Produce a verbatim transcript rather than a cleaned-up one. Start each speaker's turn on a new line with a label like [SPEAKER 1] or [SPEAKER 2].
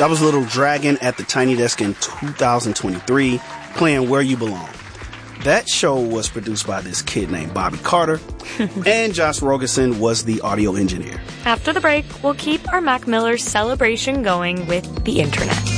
[SPEAKER 1] That was Little Dragon at the Tiny Desk in two thousand twenty-three, playing Where You Belong. That show was produced by this kid named Bobby Carter, and Josh Rogerson was the audio engineer.
[SPEAKER 2] After the break, we'll keep our Mac Miller celebration going with the internet.